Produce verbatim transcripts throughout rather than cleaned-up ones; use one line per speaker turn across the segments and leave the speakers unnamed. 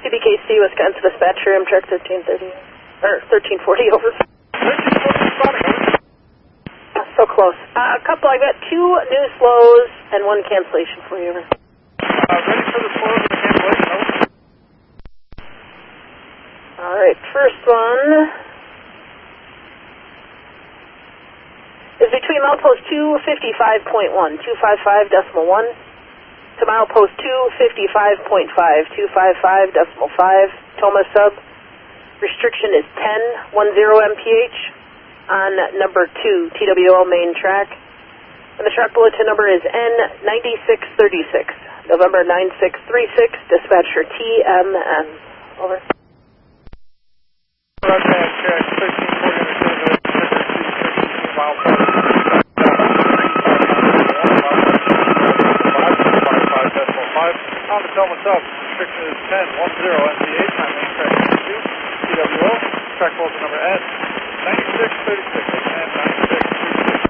C B K C, Wisconsin Dispatcher, Amtrak thirteen thirty, or thirteen forty, over.
thirteen forty responding, over.
Uh, so close. Uh, a couple, I got two new slows and one cancellation for you, over.
Uh, ready for the slows and the cancellation, over.
Alright, first one is between milepost two fifty-five point one, two fifty-five decimal one, to milepost two fifty-five point five, two fifty-five decimal five, Toma sub. Restriction is ten, ten M P H on number two, T W L main track. And the track bulletin number is N ninety-six thirty-six, November nine six three six, dispatcher T M M. Over.
Roger, check, thirteen forty, understood, two mile per on the Toma sub, restriction is ten, ten M P H on main track two, T W O, track bulletin number N ninety-six thirty-six, N ninety-six thirty-six.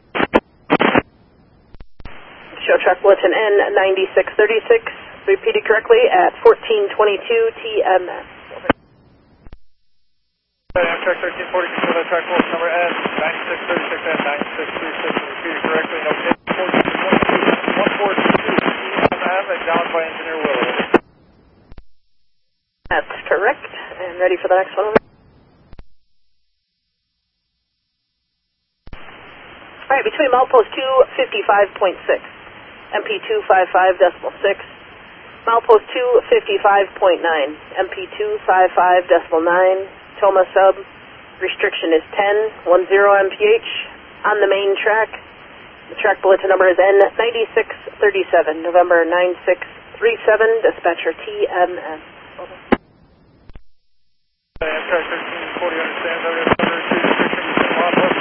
Show track bulletin N ninety-six thirty-six, repeated correctly at fourteen twenty-two T M M.
Amtrak thirteen forty, control that track bulletin number N ninety-six thirty-six, N ninety-six thirty-six, repeated correctly, no fourteen twenty-two, one four two two, T M M, acknowledged by Engineer Willow.
That's correct, and ready for the next one. Alright, between milepost two fifty-five point six, M P two fifty-five decimal six, milepost two fifty-five point nine, M P two fifty-five decimal nine, Toma sub, restriction is ten, ten M P H on the main track. The track bulletin number is N ninety-six thirty-seven, November nine six three seven, dispatcher T M M. Over.
Amtrak thirteen forty, understands, I have number two, restriction between milepost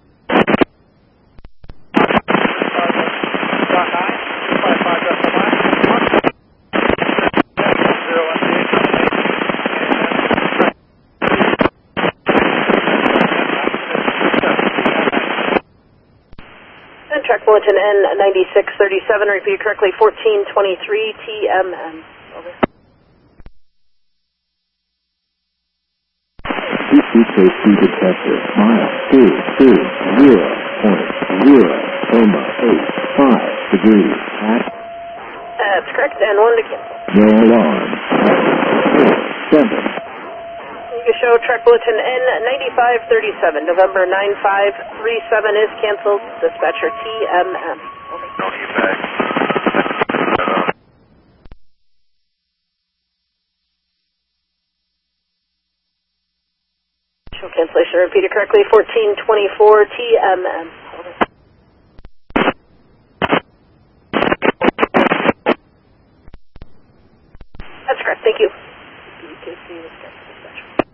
nine, two fifty-five decimal nine,
Track bulletin N ninety-six thirty-seven, repeat correctly, fourteen twenty-three T M M. Over.
C B K C detector, mile two two zero point zero, Toma eight five degrees at.
That's correct, and one to cancel.
No alarm. Four, seven.
You can show track bulletin N ninety-five thirty-seven, November nine five three seven is canceled, dispatcher T M M. Over.
Don't get back.
Show cancellation repeated correctly, fourteen twenty-four T M M.